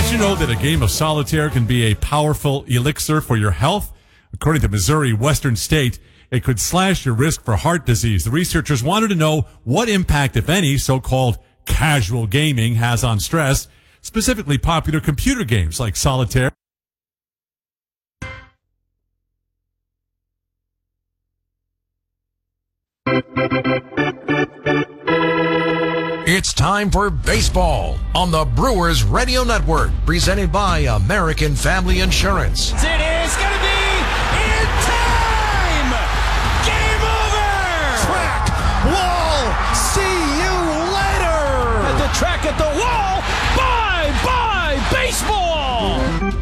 Did you know that a game of solitaire can be a powerful elixir for your health? According to Missouri Western State, it could slash your risk for heart disease. The researchers wanted to know what impact, if any, so-called casual gaming has on stress, specifically popular computer games like solitaire. It's time for baseball on the Brewers Radio Network, presented by American Family Insurance. It is going to be in time! Game over! Track, wall, see you later! At the track, at the wall, bye-bye baseball!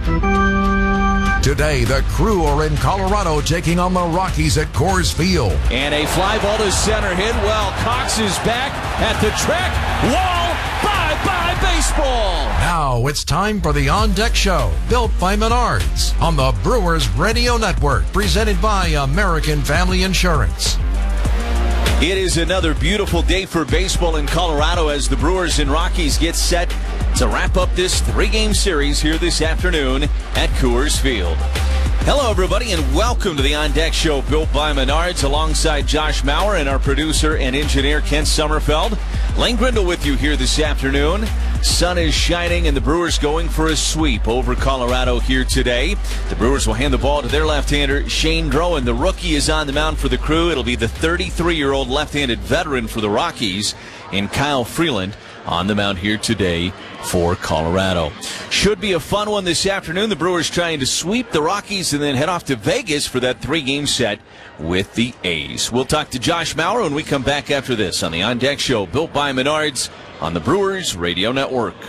Today, the Crew are in Colorado taking on the Rockies at Coors Field. And a fly ball to center hit. Well, Cox is back at the track. Wall, bye-bye baseball. Now it's time for the On Deck Show, built by Menards, on the Brewers Radio Network, presented by American Family Insurance. It is another beautiful day for baseball in Colorado as the Brewers and Rockies get set to wrap up this three-game series here this afternoon at Coors Field. Hello, everybody, and welcome to the On Deck Show, built by Menards, alongside Josh Maurer and our producer and engineer, Kent Sommerfeld. Lane Grindle with you here this afternoon. Sun is shining, and the Brewers going for a sweep over Colorado here today. The Brewers will hand the ball to their left-hander, Shane Drowan. The rookie is on the mound for the Crew. It'll be the 33-year-old left-handed veteran for the Rockies, and Kyle Freeland on the mound here today for Colorado. Should be a fun one this afternoon. The Brewers trying to sweep the Rockies and then head off to Vegas for that three-game set with the A's. We'll talk to Josh Maurer when we come back after this on the On Deck Show, built by Menards on the Brewers Radio Network.